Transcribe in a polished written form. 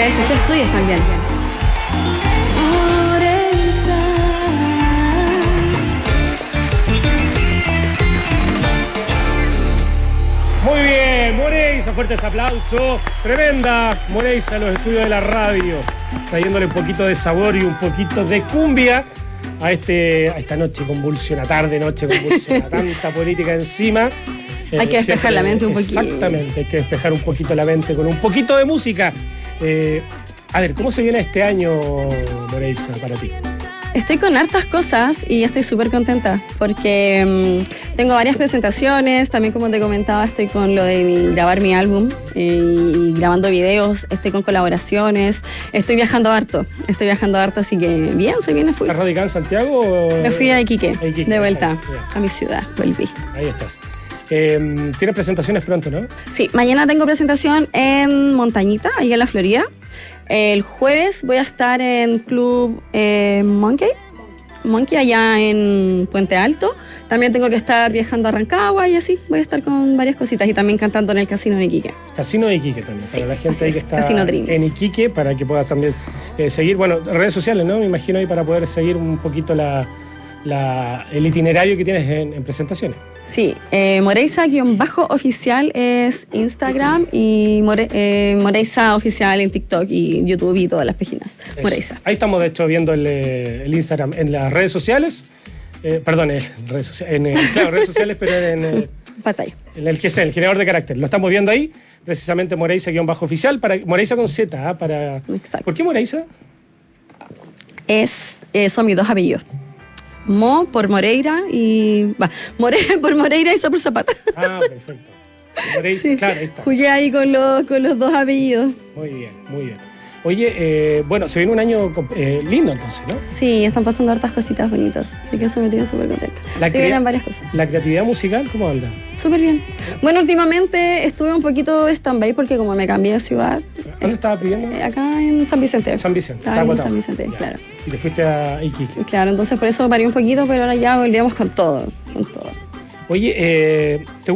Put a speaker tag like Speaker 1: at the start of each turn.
Speaker 1: eso. ¿Qué estudias también?
Speaker 2: Muy bien, Moreisa, fuertes aplausos. Tremenda Moreisa en los estudios de la radio, trayéndole un poquito de sabor y un poquito de cumbia a esta noche convulsiona, tarde-noche convulsiona, tanta política encima.
Speaker 1: Hay que despejar la mente un poquito.
Speaker 2: Exactamente, hay que despejar un poquito la mente con un poquito de música. A ver, ¿cómo se viene este año, Moreisa, para ti?
Speaker 1: Estoy con hartas cosas y estoy súper contenta porque tengo varias presentaciones, también como te comentaba estoy con lo de grabar mi álbum y grabando videos, estoy con colaboraciones, estoy viajando harto, así que bien, se viene full.
Speaker 2: ¿Estás radicada en Santiago? O...
Speaker 1: Me fui a Iquique, de vuelta a mi ciudad, volví.
Speaker 2: Ahí estás. Tienes presentaciones pronto, ¿no?
Speaker 1: Sí, mañana tengo presentación en Montañita, ahí en la Florida. El jueves voy a estar en Club Monkey, allá en Puente Alto. También tengo que estar viajando a Rancagua y así. Voy a estar con varias cositas y también cantando en el Casino en Iquique.
Speaker 2: Casino de Iquique también, sí, para la gente ahí que está
Speaker 1: Casino Dreams
Speaker 2: en Iquique, para que puedas también seguir, bueno, redes sociales, ¿no? Me imagino ahí para poder seguir un poquito el itinerario que tienes en presentaciones.
Speaker 1: Sí, Moreisa_oficial es Instagram y Moreisa oficial en TikTok y YouTube y todas las páginas. Eso. Moreisa.
Speaker 2: Ahí estamos, de hecho, viendo el Instagram en las redes sociales. Perdón, redes sociales, pero en
Speaker 1: pantalla.
Speaker 2: En el GC, el generador de carácter. Lo estamos viendo ahí, precisamente Moreisa_oficial, Moreisa con Z, para...
Speaker 1: Exacto.
Speaker 2: ¿Por qué Moreisa?
Speaker 1: Son mis dos apellidos. Mo por Moreira y... por Moreira y Sa por Zapata.
Speaker 2: Ah, perfecto. Moreira, sí. Claro, ahí está.
Speaker 1: Jugué ahí con los dos apellidos.
Speaker 2: Muy bien, muy bien. Oye, bueno, se viene un año lindo entonces, ¿no?
Speaker 1: Sí, están pasando hartas cositas bonitas, así que eso me tiene súper contenta. Se vienen varias cosas.
Speaker 2: ¿La creatividad musical cómo anda?
Speaker 1: Súper bien. Bueno, últimamente estuve un poquito stand-by porque como me cambié de ciudad...
Speaker 2: ¿Dónde estabas pidiendo?
Speaker 1: Acá en San Vicente.
Speaker 2: San Vicente.
Speaker 1: Estaba en San Vicente,
Speaker 2: ya.
Speaker 1: Claro.
Speaker 2: Y te fuiste a Iquique.
Speaker 1: Claro, entonces por eso paré un poquito, pero ahora ya volvíamos con todo, Oye,